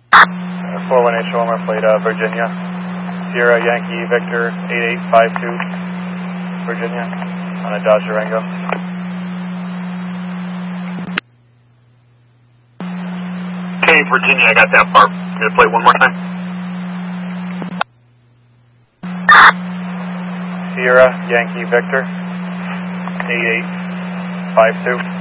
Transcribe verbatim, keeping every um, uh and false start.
four one eight Shomer, plate uh, Virginia. Sierra Yankee Victor eight eight five two, Virginia, on a Dodge Durango. Okay, Virginia, I got that part. Can you play one more time? Sierra Yankee Victor eight eight five two.